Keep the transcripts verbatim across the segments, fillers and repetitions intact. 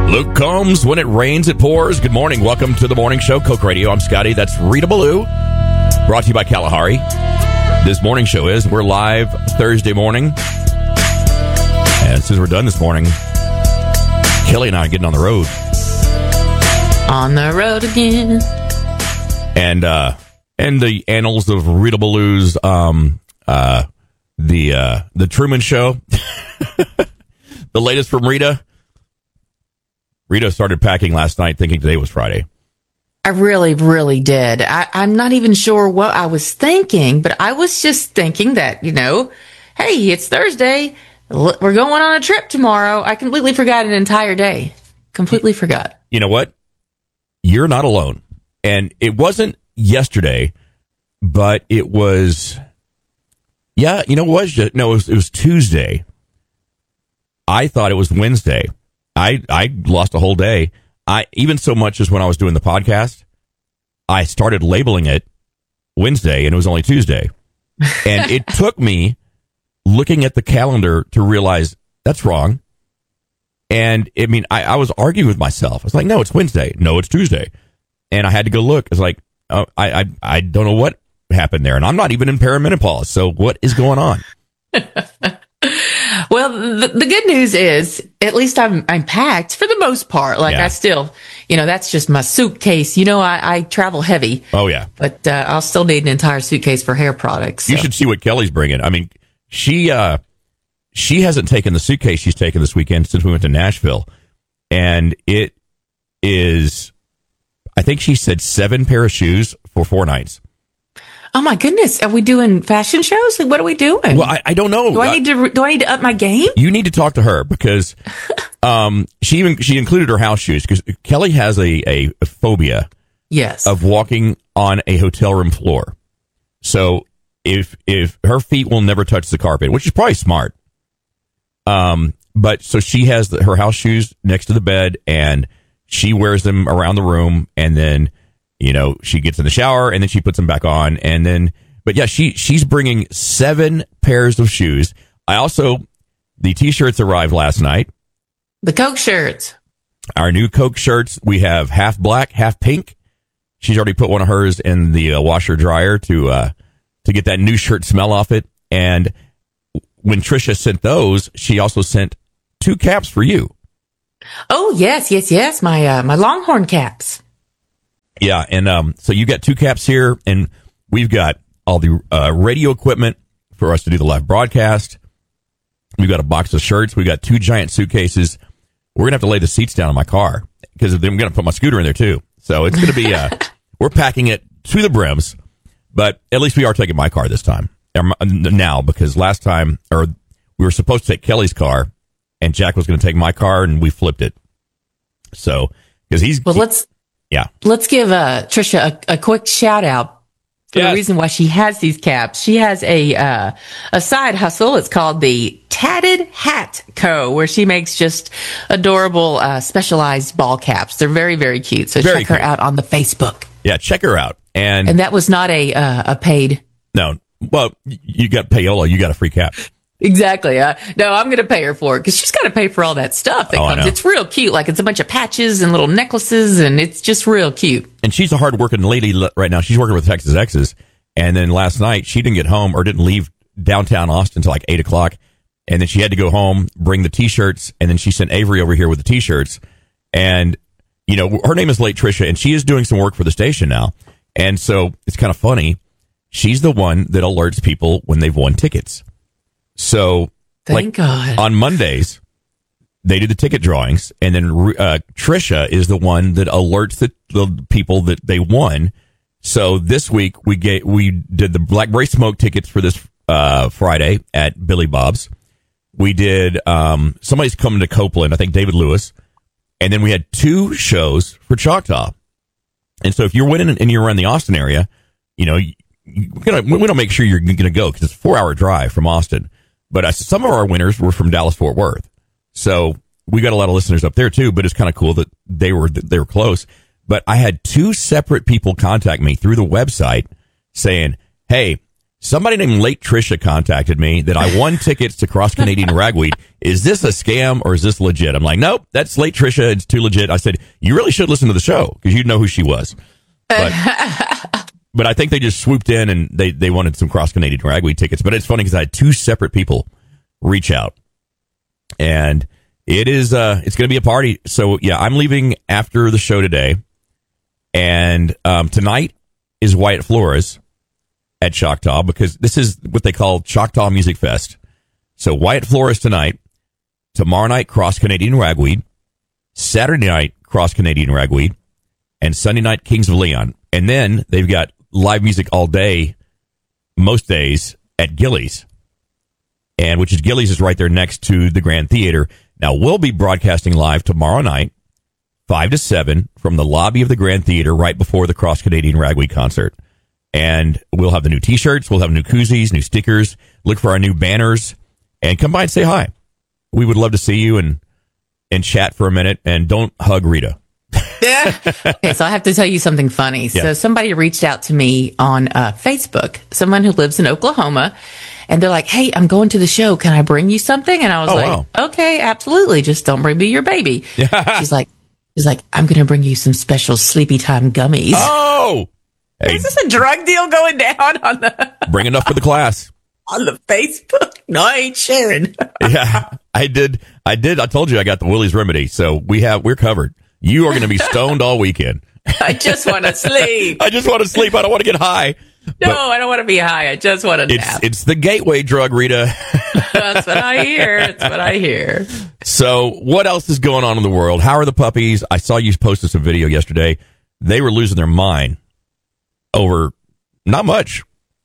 Luke Combs, when it rains, it pours. Good morning. Welcome to the morning show, Coke Radio. I'm Scotty. That's Rita Ballou. Brought to you by Kalahari. This morning show is, we're live Thursday morning. And as soon as we're done this morning, Kelly and I are getting on the road. On the road again. And, uh, and the annals of Rita Ballou's, um, uh, the, uh, the Truman Show. The latest from Rita. Rita started packing last night thinking today was Friday. I really, really did. I, I'm not even sure what I was thinking, but I was just thinking that, you know, hey, it's Thursday. L- We're going on a trip tomorrow. I completely forgot an entire day. Completely forgot. You know what? You're not alone. And it wasn't yesterday, but it was, yeah, you know what? Was no, it was, it was Tuesday. I thought it was Wednesday. I, I lost a whole day. I even so much as when I was doing the podcast, I started labeling it Wednesday and it was only Tuesday. And it took me looking at the calendar to realize that's wrong. And I mean, I, I was arguing with myself. I was like, no, it's Wednesday. No, it's Tuesday. And I had to go look. It's like, oh, I, I, I don't know what happened there. And I'm not even in perimenopause. So what is going on? Well, the, the good news is, at least I'm I'm packed for the most part. Like Yeah. I still, you know, that's just my suitcase. You know, I, I travel heavy. Oh, yeah. But uh, I'll still need an entire suitcase for hair products. You so. should see what Kelly's bringing. I mean, she uh, she hasn't taken the suitcase she's taken this weekend since we went to Nashville. And it is, I think she said seven pair of shoes for four nights. Oh my goodness! Are we doing fashion shows? Like, what are we doing? Well, I, I don't know. do I need to? Do I need to up my game? You need to talk to her because um, she even she included her house shoes because Kelly has a, a, a phobia Yes. of walking on a hotel room floor. So if if her feet will never touch the carpet, which is probably smart. Um, but so she has the, her house shoes next to the bed and she wears them around the room and then. You know, she gets in the shower and then she puts them back on. And then, but yeah, she, she's bringing seven pairs of shoes. I also, the t-shirts arrived last night. The Coke shirts. Our new Coke shirts. We have half black, half pink. She's already put one of hers in the uh, washer dryer to, uh, to get that new shirt smell off it. And when Trisha sent those, she also sent two caps for you. Oh, yes, yes, yes. My, uh, my Longhorn caps. Yeah, and um, so you got two caps here, and we've got all the uh, radio equipment for us to do the live broadcast. We've got a box of shirts. We've got two giant suitcases. We're going to have to lay the seats down in my car because I'm going to put my scooter in there, too. So it's going to be, uh, we're packing it to the brims, but at least we are taking my car this time. Now, because last time, or we were supposed to take Kelly's car, and Jack was going to take my car, and we flipped it. So, because he's... Well, let's... Yeah. Let's give uh, Trisha a, a quick shout out for Yes. the reason why she has these caps. She has a uh, a side hustle. It's called the Tatted Hat Co., where she makes just adorable uh, specialized ball caps. They're very, very cute. So Very check her cute. out on the Facebook. Yeah, check her out. And, And that was not a uh, a paid. no, well, you got payola, you got a free cap. Exactly. Uh, no, I'm going to pay her for it because she's got to pay for all that stuff that Oh, I comes. know. It's real cute. Like it's a bunch of patches and little necklaces, and it's just real cute. And she's a hard-working lady l- right now. She's working with Texas Exes. And then last night, she didn't get home or didn't leave downtown Austin until like eight o'clock. And then she had to go home, bring the T-shirts, and then she sent Avery over here with the T-shirts. And, you know, her name is Late Trisha, and she is doing some work for the station now. And so it's kind of funny. She's the one that alerts people when they've won tickets. So... Thank like, God. On Mondays, they do the ticket drawings, and then uh, Trisha is the one that alerts the, the people that they won. So this week we get we did the Blackberry Smoke tickets for this uh, Friday at Billy Bob's. We did um, somebody's coming to Copeland, I think David Lewis, and then we had two shows for Choctaw. And so if you're winning and you're around the Austin area, you know, you, you, we don't make sure you're going to go because it's a four hour drive from Austin. But uh, some of our winners were from Dallas-Fort Worth. So we got a lot of listeners up there, too. But it's kind of cool that they were they were close. But I had two separate people contact me through the website saying, hey, somebody named Late Trisha contacted me that I won tickets to Cross Canadian Ragweed. Is this a scam or is this legit? I'm like, nope, that's Late Trisha. It's too legit. I said, you really should listen to the show because you'd know who she was. But, but I think they just swooped in and they, they wanted some Cross Canadian Ragweed tickets. But it's funny because I had two separate people reach out. And it is, uh, it's going to be a party. So, yeah, I'm leaving after the show today. And um, tonight is Wyatt Flores at Choctaw because this is what they call Choctaw Music Fest. So Wyatt Flores tonight, tomorrow night, Cross Canadian Ragweed, Saturday night, Cross Canadian Ragweed, and Sunday night, Kings of Leon. And then they've got live music all day, most days, at Gillies. And which is Gillies is right there next to the Grand Theater. Now, we'll be broadcasting live tomorrow night, five to seven, from the lobby of the Grand Theater right before the Cross Canadian Ragweed concert. And we'll have the new T-shirts, we'll have new koozies, new stickers, look for our new banners, and come by and say hi. We would love to see you and and chat for a minute, and don't hug Rita. Okay, so I have to tell you something funny. Yeah. So somebody reached out to me on uh, Facebook, someone who lives in Oklahoma, and they're like, hey, I'm going to the show. Can I bring you something? And I was Oh, like, wow. okay, absolutely. Just don't bring me your baby. Yeah. She's like, she's like, I'm going to bring you some special sleepy time gummies. Oh! Hey, Is this a drug deal going down on the bring enough for the class. on the Facebook? No, I ain't sharing. Yeah, I did. I did. I told you I got the Willie's Remedy, so we have, we're covered. You are going to be stoned all weekend. I just want to sleep. I just want to sleep. I don't want to get high. No, But I don't want to be high. I just want to It's nap. it's the gateway drug, Rita. That's what I hear. That's what I hear. So what else is going on in the world? How are the puppies? I saw you posted some video yesterday. They were losing their mind over not much.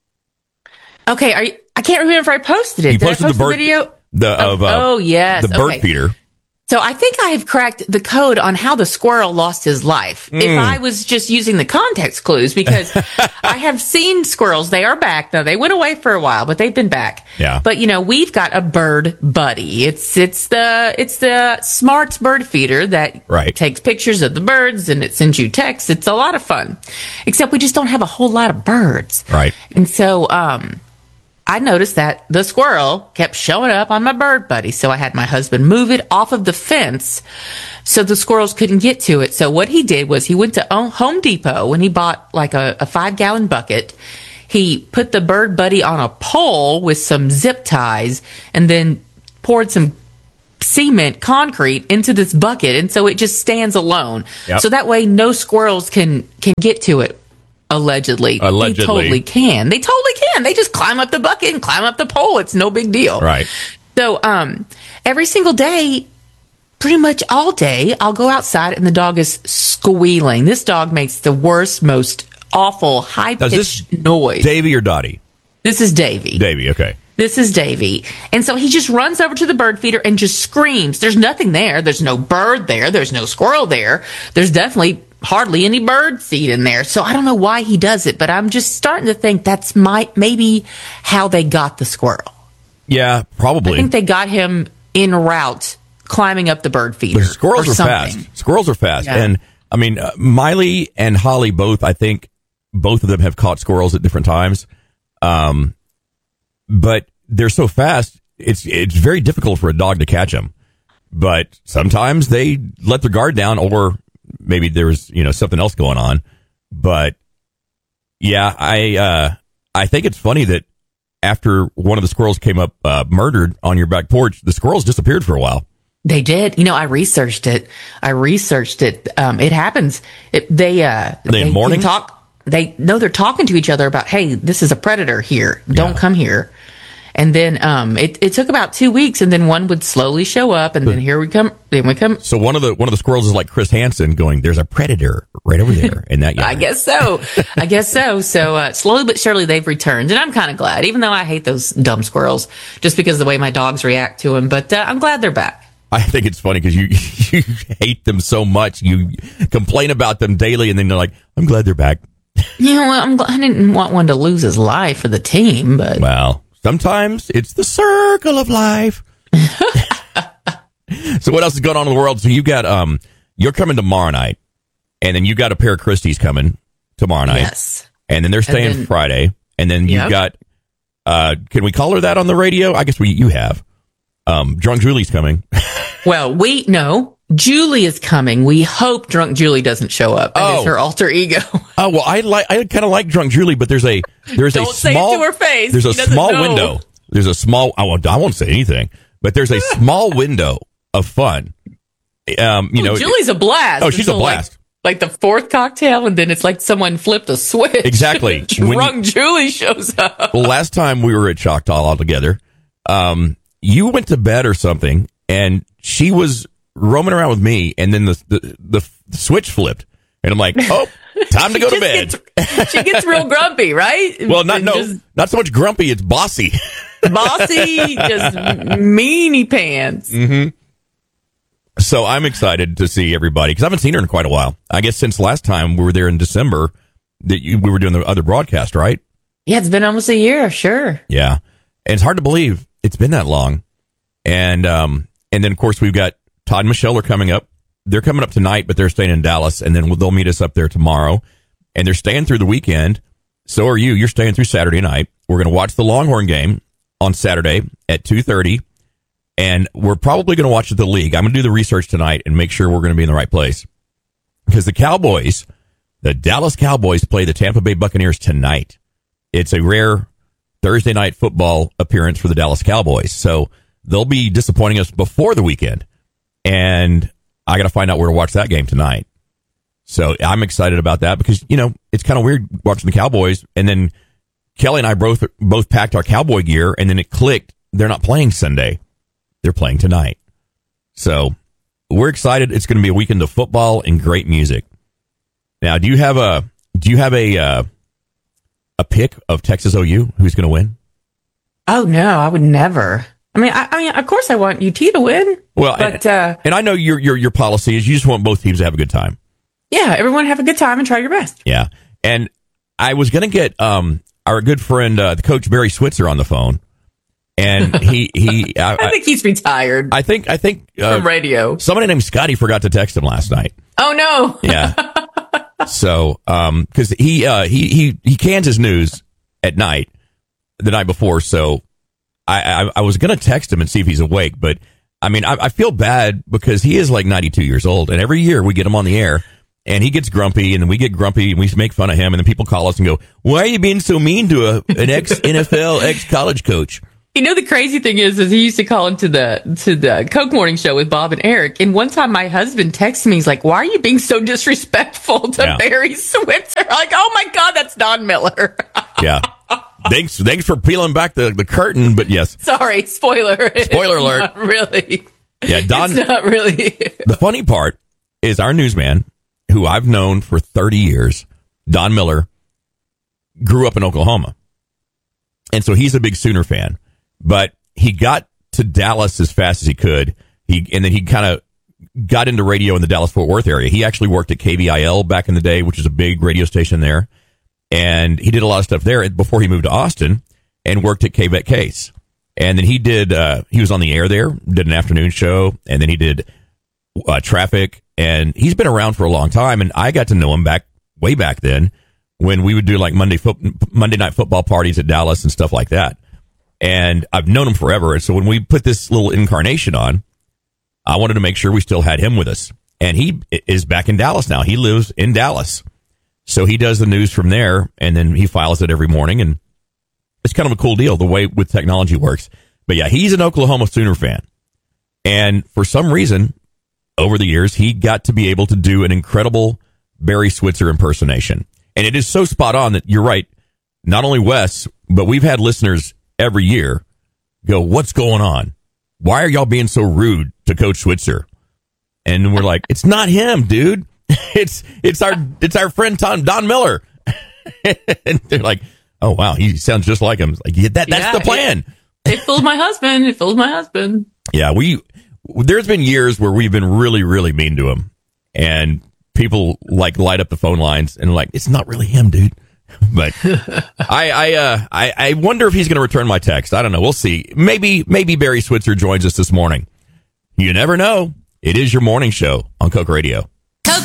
Okay, are you, I can't remember if I posted it. You Did posted I post the bird video? the of uh, oh yes, the bird okay. feeder. So I think I have cracked the code on how the squirrel lost his life. Mm. If I was just using the context clues, because I have seen squirrels. They are back though. They went away for a while, but they've been back. Yeah. But you know, we've got a bird buddy. It's it's the it's the Smarts bird feeder that Right. takes pictures of the birds and it sends you texts. It's a lot of fun. Except we just don't have a whole lot of birds. Right. And so um I noticed that the squirrel kept showing up on my bird buddy. So I had my husband move it off of the fence so the squirrels couldn't get to it. So what he did was he went to Home Depot when he bought like a, a five gallon bucket. He put the bird buddy on a pole with some zip ties and then poured some cement concrete into this bucket. And so it just stands alone. Yep. So that way no squirrels can, can get to it. Allegedly. Allegedly. They totally can. They totally can. They just climb up the bucket and climb up the pole. It's no big deal. Right. So, um, every single day, pretty much all day, I'll go outside and the dog is squealing. This dog makes the worst, most awful, high Now, is pitched this noise. Davy or Dottie? This is Davy. Davy, okay. This is Davy. And so he just runs over to the bird feeder and just screams. There's nothing there. There's no bird there. There's no squirrel there. There's definitely hardly any bird seed in there. So I don't know why he does it, but I'm just starting to think that's my, maybe how they got the squirrel. Yeah, I probably. think they got him en route climbing up the bird feeder. The squirrels or are something. fast. Squirrels are fast. Yeah. And I mean, uh, Miley and Holly both, I think both of them have caught squirrels at different times. Um, but they're so fast, it's it's very difficult for a dog to catch them. But sometimes they let their guard down, or maybe there's, you know, something else going on. But yeah, I uh, I think it's funny that after one of the squirrels came up uh, murdered on your back porch, the squirrels disappeared for a while. They did. You know, I researched it. I researched it. Um, it happens. It, they, uh, they in can mourning? talk. They know they're talking to each other about, hey, this is a predator here. Don't Yeah. come here. And then, um, it, it took about two weeks and then one would slowly show up and then here we come. Then we come. So one of the one of the squirrels is like Chris Hansen going, there's a predator right over there in that yard. I guess so. I guess so. So, uh, slowly but surely they've returned and I'm kind of glad, even though I hate those dumb squirrels just because of the way my dogs react to them. But, uh, I'm glad they're back. I think it's funny because you, you hate them so much. You complain about them daily and then they're like, I'm glad they're back. You know, I'm glad I didn't want one to lose his life for the team, but. Well, sometimes it's the circle of life. So what else is going on in the world? So you got, um, you're coming tomorrow night and then you got a pair of Christie's coming tomorrow night. Yes. And then they're staying then- Friday. And then you've Yep. got Uh, can we call her that on the radio? I guess we you have. Um, Drunk Julie's coming. Well, we no. Julie is coming. We hope Drunk Julie doesn't show up. That Oh. is her alter ego. Oh well, I like I kind of like Drunk Julie, but there's a there's Don't a say it small to her face. there's a She doesn't small know. window. There's a small. I won't I won't say anything, but there's a small window of fun. Um, you know, Julie's a blast. Oh, she's a Until, like- blast. Like the fourth cocktail, and then it's like someone flipped a switch. Exactly. When Drunk you- Julie shows up. Well, last time we were at Choctaw all together, um, you went to bed or something, and she was roaming around with me, and then the the, the, the switch flipped, and I'm like, oh, time to go to Just bed. Gets, she gets real grumpy, right? Well, not And no, just not so much grumpy. It's bossy. bossy, just meanie pants. Mm-hmm. So I'm excited to see everybody because I haven't seen her in quite a while. I guess since last time we were there in December that you, we were doing the other broadcast, right? Yeah, it's been almost a year, sure. Yeah, and it's hard to believe it's been that long. And um, and then of course we've got Todd and Michelle are coming up. They're coming up tonight, but they're staying in Dallas, and then they'll meet us up there tomorrow. And they're staying through the weekend. So are you. You're staying through Saturday night. We're going to watch the Longhorn game on Saturday at two thirty. And we're probably going to watch the league. I'm going to do the research tonight and make sure we're going to be in the right place. Because the Cowboys, the Dallas Cowboys, play the Tampa Bay Buccaneers tonight. It's a rare Thursday night football appearance for the Dallas Cowboys. So they'll be disappointing us before the weekend. And I got to find out where to watch that game tonight. So I'm excited about that because, you know, it's kind of weird watching the Cowboys. And then Kelly and I both both packed our Cowboy gear, and then it clicked. They're not playing Sunday. They're playing tonight. So we're excited. It's going to be a weekend of football and great music. Now, do you have a do you have a uh, a pick of Texas O U who's going to win? Oh no, I would never. I mean, I, I mean, of course, I want U T to win. Well, but and, uh, and I know your your your policy is you just want both teams to have a good time. yeah, everyone have a good time and try your best. Yeah, and I was going to get um our good friend uh, the coach Barry Switzer on the phone. And he, he, I, I think he's retired. I think, I think, uh, from radio. Somebody named Scotty forgot to text him last night. Oh no. Yeah. So, um, cause he, uh, he, he, he cans his news at night, the night before. So I, I, I was going to text him and see if he's awake, but I mean, I, I feel bad because he is like ninety-two years old, and every year we get him on the air and he gets grumpy, and then we get grumpy and we make fun of him, and then people call us and go, why are you being so mean to a, an ex N F L, ex college coach? You know, the crazy thing is, is he used to call into the to the Coke Morning Show with Bob and Eric. And one time my husband texted me, he's like, why are you being so disrespectful to Yeah. Barry Switzer? I'm like, oh my God, that's Don Miller. Yeah. Thanks, thanks for peeling back the, the curtain, but yes. Sorry, spoiler. Spoiler It's alert. Not really. Yeah, Don. It's not really. The funny part is our newsman, who I've known for thirty years, Don Miller, grew up in Oklahoma. And so he's a big Sooner fan. But he got to Dallas as fast as he could. He and then he kind of got into radio in the Dallas-Fort Worth area. He actually worked at K B I L back in the day, which is a big radio station there. And he did a lot of stuff there before he moved to Austin and worked at K B E T Case. And then he did, uh, he was on the air there, did an afternoon show, and then he did uh, traffic. And he's been around for a long time. And I got to know him back, way back then, when we would do like Monday fo- Monday night football parties at Dallas and stuff like that. And I've known him forever. And so when we put this little incarnation on, I wanted to make sure we still had him with us. And he is back in Dallas now. He lives in Dallas. So he does the news from there, and then he files it every morning. And it's kind of a cool deal, the way with technology works. But yeah, he's an Oklahoma Sooner fan. And for some reason, over the years, he got to be able to do an incredible Barry Switzer impersonation. And it is so spot on that you're right. Not only Wes, but we've had listeners every year go, what's going on? Why are y'all being so rude to Coach Switzer? And we're like, it's not him, dude. It's it's our it's our friend Tom, Don Miller. And they're like, oh wow, he sounds just like him. Like, yeah, that that's Yeah, the plan. It, it fooled my husband. It fooled my husband. Yeah, we there's been years where we've been really really mean to him, and people like light up the phone lines and like, it's not really him, dude. But I I uh I, I wonder if he's going to return my text. I don't know. We'll see. Maybe maybe Barry Switzer joins us this morning. You never know. It is your morning show on Coke Radio. Coke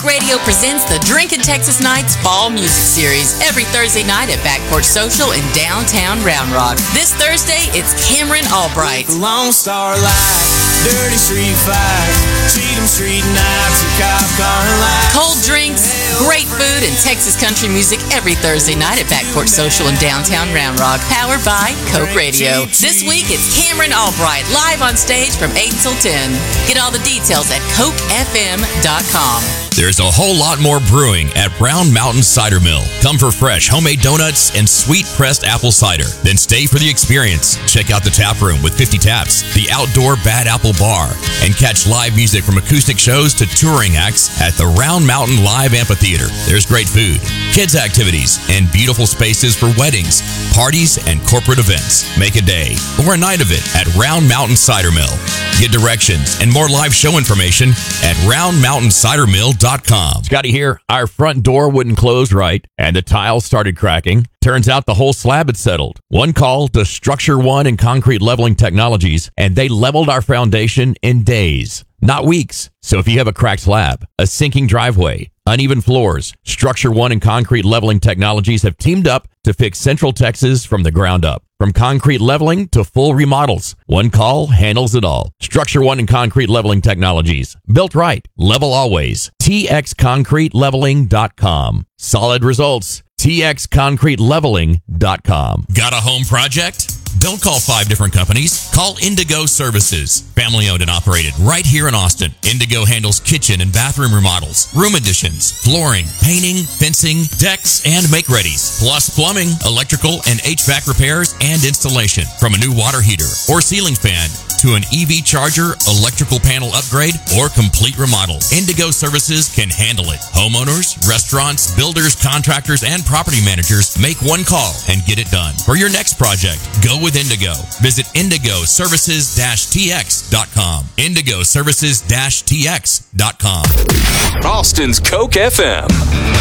Coke Radio presents the Drinkin' Texas Nights Fall Music Series every Thursday night at Backport Social in downtown Round Rock. This Thursday, it's Cameron Albright. Lone Star Light, dirty street fights, Cheatham Street nights, and cop car lights. Cold drinks, great food, and Texas country music every Thursday night at Backport Social in downtown Round Rock. Powered by Coke Radio. This week, it's Cameron Albright live on stage from eight until ten. Get all the details at coke f m dot com. There's a whole lot more brewing at Brown Mountain Cider Mill. Come for fresh homemade donuts and sweet pressed apple cider. Then stay for the experience. Check out the tap room with fifty taps, the outdoor Bad Apple Bar, and catch live music from acoustic shows to touring acts at the Round Mountain Live Amphitheater. There's great food, kids activities, and beautiful spaces for weddings, parties, and corporate events. Make a day or a night of it at Round Mountain Cider Mill. Get directions and more live show information at round mountain cider mill dot com. Scotty here. Our front door wouldn't close right, and the tiles started cracking. Turns out the whole slab had settled. One call to Structure One and Concrete Leveling Technologies, and they leveled our foundation in days, not weeks. So if you have a cracked slab, a sinking driveway, uneven floors, Structure One and Concrete Leveling Technologies have teamed up to fix Central Texas from the ground up. From concrete leveling to full remodels, one call handles it all. Structure One and Concrete Leveling Technologies. Built right. Level always. T X concrete leveling dot com. Solid results. T X concrete leveling dot com. Got a home project? Don't call five different companies. Call Indigo Services. Family owned and operated right here in Austin. Indigo handles kitchen and bathroom remodels, room additions, flooring, painting, fencing, decks, and make-readies. Plus plumbing, electrical, and H V A C repairs and installation. From a new water heater or ceiling fan to an E V charger, electrical panel upgrade, or complete remodel, Indigo Services can handle it. Homeowners, restaurants, builders, contractors, and property managers make one call and get it done. For your next project, go with Indigo. Visit indigo services dash t x dot com. indigo services dash t x dot com. Austin's Coke F M.